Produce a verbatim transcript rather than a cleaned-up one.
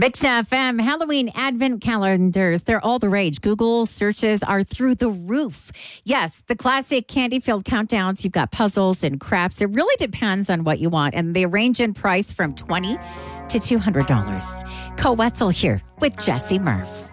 Mix F M Halloween Advent calendars. They're all the rage. Google searches are through the roof. Yes, the classic candy-filled countdowns. You've got puzzles and crafts. It really depends on what you want. And they range in price from twenty dollars to two hundred dollars. Co Wetzel here with Jesse Murph.